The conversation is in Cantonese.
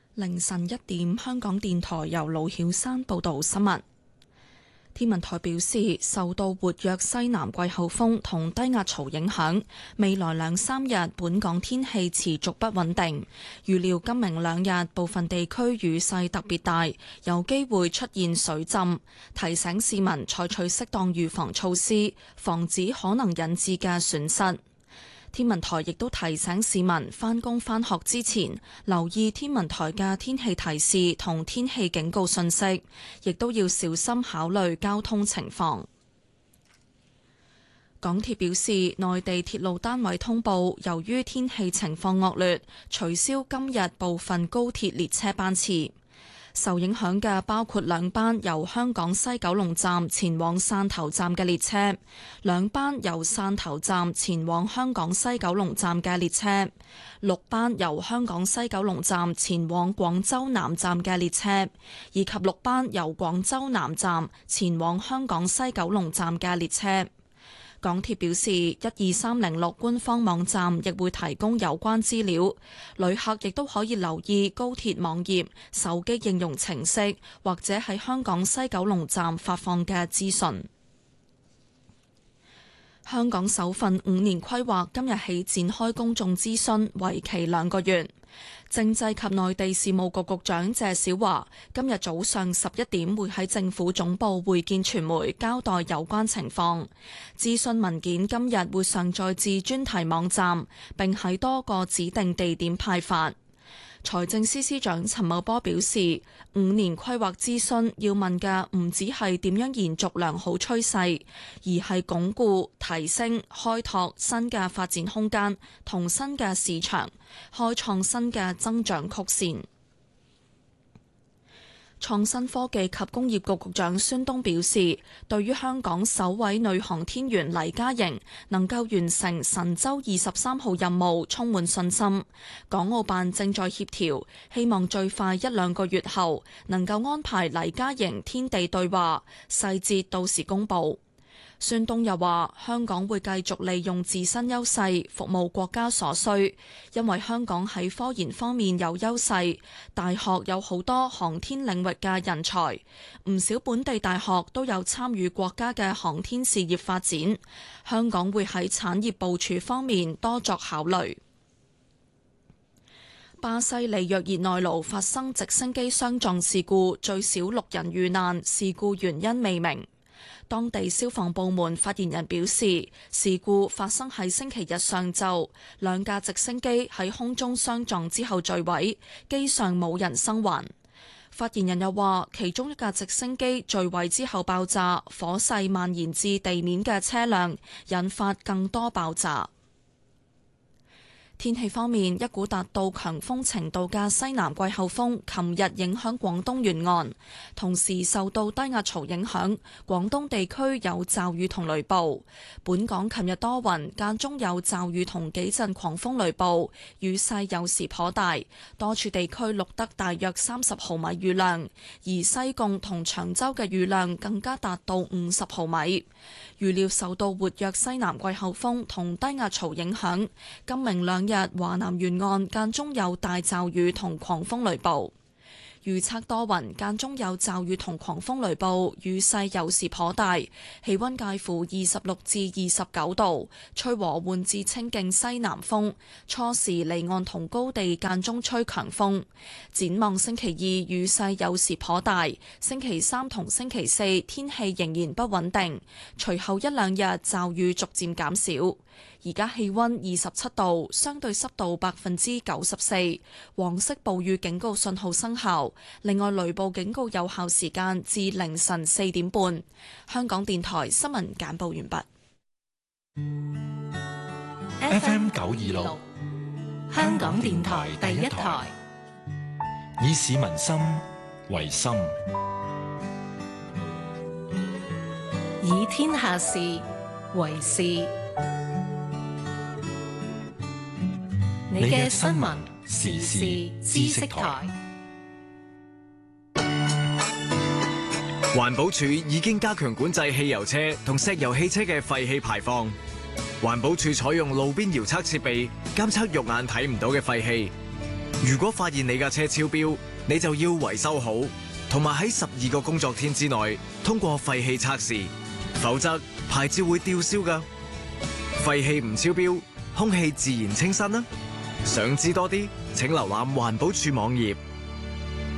凌晨1點，香港電台由盧曉山報道新聞。天文台表示，受到活躍西南季候風同低壓槽影響，未來2-3日本港天氣持續不穩定。預料今明2日部分地區雨勢特別大，有機會出現水浸，提醒市民採取適當預防措施，防止可能引致嘅損失。天文台亦都提醒市民返工返學之前留意天文台嘅天氣提示同天氣警告信息，亦都要小心考慮交通情況。港鐵表示，內地鐵路單位通報，由於天氣情況惡劣，取消今日部分高鐵列車班次。受影響嘅包括2班由香港西九龍站前往汕頭站嘅列車，2班由汕頭站前往香港西九龍站嘅列車，6班由香港西九龍站前往廣州南站嘅列車，以及6班由廣州南站前往香港西九龍站嘅列車。港鐵表示，12306官方網站亦會提供有關資料，旅客亦都可以留意高鐵網頁、手機應用程式或者喺香港西九龍站發放嘅資訊。香港首份5年規劃今日起展開公眾諮詢，為期2個月。政制及內地事務局局長謝小華今日早上11點會喺政府總部會見傳媒，交代有關情況。諮詢文件今日會上載至專題網站，並喺多個指定地點派發。財政司司長陳茂波表示，5年規劃諮詢要問嘅唔只係點樣延續良好趨勢，而係鞏固、提升、開拓新嘅發展空間同新嘅市場，開創新嘅增長曲線。創新科技及工業局局長孫東表示，對於香港首位女航天員黎嘉瑩能夠完成神舟23號任務充滿信心。港澳辦正在協調，希望最快1-2個月後能夠安排黎嘉瑩天地對話，細節到時公佈。孫東又話：香港會繼續利用自身優勢服務國家所需，因為香港喺科研方面有優勢，大學有好多航天領域嘅人才，唔少本地大學都有參與國家嘅航天事業發展，香港會喺產業部署方面多作考慮。巴西里約熱內盧發生直升機相撞事故，最少6人遇難，事故原因未明。當地消防部門發言人表示，事故發生喺星期日上晝，2架直升機喺空中相撞之後墜毀，機上冇人生還。發言人又話，其中1架直升機墜毀之後爆炸，火勢蔓延至地面嘅車輛，引發更多爆炸。天氣方面，一股達到強風程度嘅西南季候風琴日影響廣東沿岸，同時受到低壓槽影響，廣東地區有驟雨同雷暴。本港琴日多雲，間中有驟雨同幾陣狂風雷暴，雨勢有時頗大，多處地區錄得大約30毫米雨量，而西貢同長洲嘅雨量更加達到50毫米。預料受到活躍西南季候風同低壓槽影響，今明2日華南沿岸間中有大驟雨同狂風雷暴。預測多雲，間中有驟雨同狂風雷暴，雨勢有時頗大，氣溫介乎26至29度，吹和緩至清勁西南風，初時離岸同高地間中吹強風。展望星期2雨勢有時頗大，星期3同星期4天氣仍然不穩定，隨後1-2日驟雨逐漸減少。而家氣溫27度，相對濕度94%，黃色暴雨警告信號生效。另外，雷暴警告有效時間至凌晨4點半。香港電台新聞簡報完畢。 FM 926，香港電台第一台，以市民心為心， 以天下事為事。你嘅新聞時事知識台。 環保署已經加強管制汽油車同石油汽車嘅廢氣排放。環保署採用路邊遙測設備監測肉眼睇唔到嘅廢氣， 如果發現你架車超標，你就要維修好，同埋喺12個工作天之內通過廢氣測試，否則牌照會吊銷㗎。廢氣唔超標，空氣自然清新啦。想知多啲，請瀏覽環保署網頁。